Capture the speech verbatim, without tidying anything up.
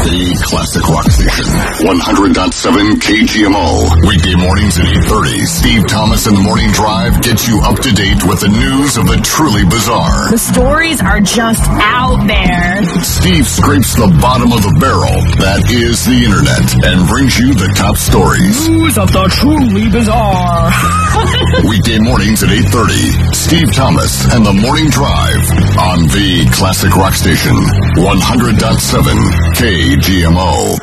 The Classic Rock Station, one hundred point seven K G M O. Weekday mornings at eight thirty. Steve Thomas and the Morning Drive gets you up to date with the news of the truly bizarre. The stories are just out there. Steve scrapes the bottom of the barrel, that is the internet, and brings you the top stories. News of the truly bizarre. Weekday mornings at eight thirty. Steve Thomas and the Morning Drive on the Classic Rock Station, one hundred point seven K G M O.